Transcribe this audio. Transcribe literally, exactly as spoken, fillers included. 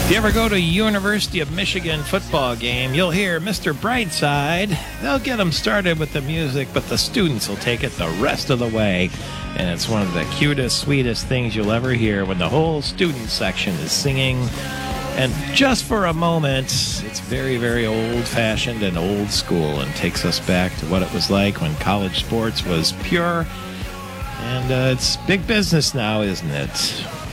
If you ever go to a University of Michigan football game, you'll hear Mister Brightside. They'll get them started with the music, but the students will take it the rest of the way. And it's one of the cutest, sweetest things you'll ever hear when the whole student section is singing. And just for a moment, it's very, very old-fashioned and old school and takes us back to what it was like when college sports was pure. And uh, it's big business now, isn't it?